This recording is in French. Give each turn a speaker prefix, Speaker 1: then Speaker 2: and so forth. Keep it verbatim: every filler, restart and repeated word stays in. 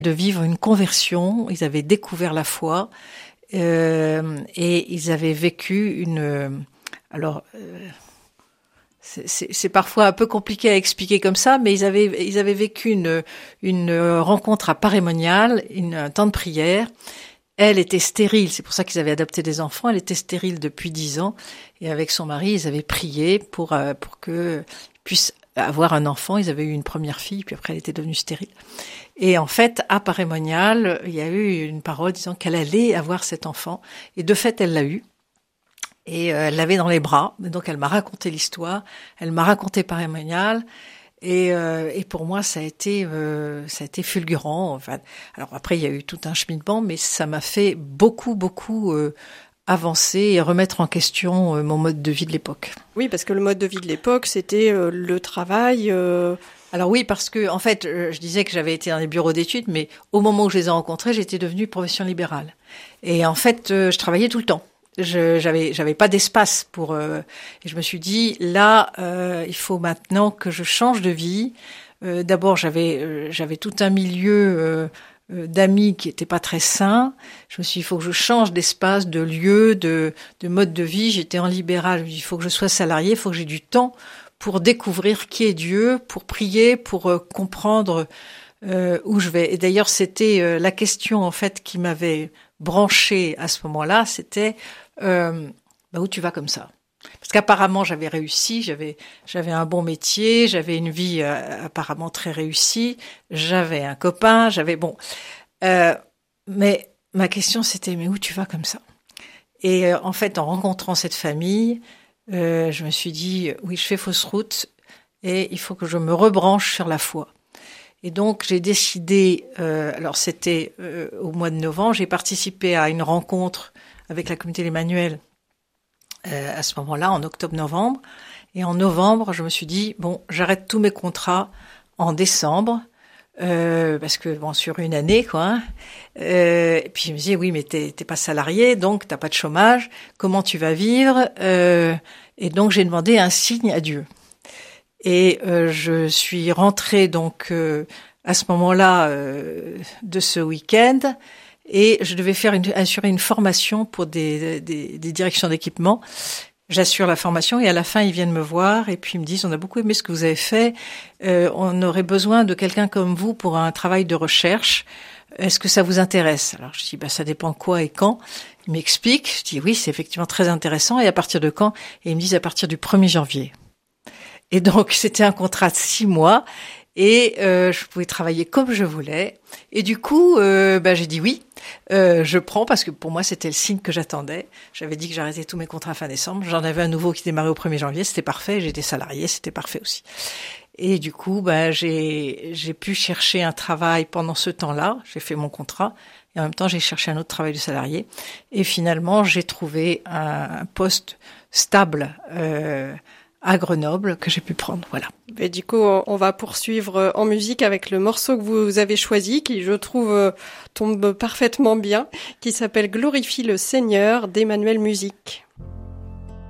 Speaker 1: de vivre une conversion. Ils avaient découvert la foi euh, et ils avaient vécu une... Alors, euh, c'est, c'est, c'est parfois un peu compliqué à expliquer comme ça, mais ils avaient, ils avaient vécu une, une rencontre à Paray-Monial, une, un temps de prière. Elle était stérile, c'est pour ça qu'ils avaient adopté des enfants. Elle était stérile depuis dix ans. Et avec son mari, ils avaient prié pour, euh, pour qu'ils puissent avoir un enfant. Ils avaient eu une première fille, puis après elle était devenue stérile. Et en fait, à Paray-Monial, il y a eu une parole disant qu'elle allait avoir cet enfant. Et de fait, elle l'a eu. Et euh, elle l'avait dans les bras. Donc elle m'a raconté l'histoire. Elle m'a raconté Paray-Monial. Et, euh, et pour moi, ça a été, euh, ça a été fulgurant. Enfin, alors après, il y a eu tout un cheminement, mais ça m'a fait beaucoup, beaucoup euh, avancer et remettre en question euh, mon mode de vie de l'époque.
Speaker 2: Oui, parce que le mode de vie de l'époque, c'était euh, le travail. Euh...
Speaker 1: Alors oui, parce que en fait, je disais que j'avais été dans les bureaux d'études, mais au moment où je les ai rencontrés, j'étais devenue profession libérale. Et en fait, euh, je travaillais tout le temps. Je j'avais j'avais pas d'espace pour euh, et je me suis dit là euh, il faut maintenant que je change de vie. Euh, d'abord j'avais euh, j'avais tout un milieu euh, euh, d'amis qui était pas très sain. Je me suis dit il faut que je change d'espace, de lieu, de de mode de vie. J'étais en libéral, je me suis dit il faut que je sois salarié, il faut que j'ai du temps pour découvrir qui est Dieu, pour prier, pour euh, comprendre euh, où je vais. Et d'ailleurs c'était euh, la question en fait qui m'avait branchée à ce moment-là, c'était Euh, bah où tu vas comme ça? Parce qu'apparemment j'avais réussi, j'avais j'avais un bon métier, j'avais une vie euh, apparemment très réussie, j'avais un copain, j'avais bon. Euh, mais ma question c'était mais où tu vas comme ça? Et euh, en fait en rencontrant cette famille, euh, je me suis dit oui je fais fausse route et il faut que je me rebranche sur la foi. Et donc j'ai décidé, euh, alors c'était euh, au mois de novembre, j'ai participé à une rencontre avec la communauté l'Emmanuel euh, à ce moment-là, en octobre-novembre. Et en novembre, je me suis dit, bon, j'arrête tous mes contrats en décembre, euh, parce que, bon, sur une année, quoi. Euh, et puis je me disais, oui, mais t'es, t'es pas salarié, donc t'as pas de chômage, comment tu vas vivre euh, Et donc j'ai demandé un signe à Dieu. Et euh, je suis rentrée donc euh, à ce moment-là euh, de ce week-end, et je devais faire une, assurer une formation pour des, des, des directions d'équipement. J'assure la formation et à la fin, ils viennent me voir et puis ils me disent « On a beaucoup aimé ce que vous avez fait. Euh, on aurait besoin de quelqu'un comme vous pour un travail de recherche. Est-ce que ça vous intéresse ?» Alors je dis bah, « Ça dépend quoi et quand. » Ils m'expliquent. Je dis « Oui, c'est effectivement très intéressant. Et à partir de quand ?» Et ils me disent « À partir du premier janvier. » Et donc, c'était un contrat de six mois. Et euh, je pouvais travailler comme je voulais. Et du coup, euh, bah, j'ai dit oui, euh, je prends parce que pour moi, c'était le signe que j'attendais. J'avais dit que j'arrêtais tous mes contrats fin décembre. J'en avais un nouveau qui démarrait au premier janvier, c'était parfait. J'étais salariée, c'était parfait aussi. Et du coup, bah, j'ai, j'ai pu chercher un travail pendant ce temps-là. J'ai fait mon contrat. Et en même temps, j'ai cherché un autre travail de salarié. Et finalement, j'ai trouvé un, un poste stable euh, à Grenoble que j'ai pu prendre, voilà.
Speaker 2: Et du coup, on va poursuivre en musique avec le morceau que vous avez choisi, qui, je trouve, tombe parfaitement bien, qui s'appelle « Glorifie le Seigneur » d'Emmanuel Musique.